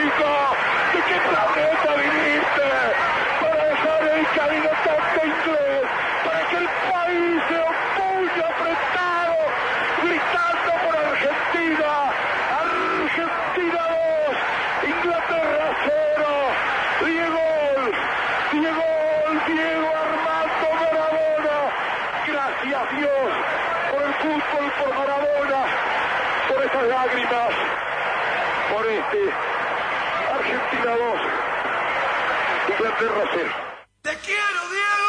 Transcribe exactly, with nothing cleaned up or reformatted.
chico, ¿de qué planeta viniste? Para dejar el caminotante inglés, para que el país se opulle apretado, gritando por Argentina. Argentina dos, Inglaterra cero. Diego, Diego, Diego Armando Maradona. Gracias Dios por el fútbol, por Maradona, por esas lágrimas, por este Argentina dos, Inglaterra cero. ¡Te quiero, Diego!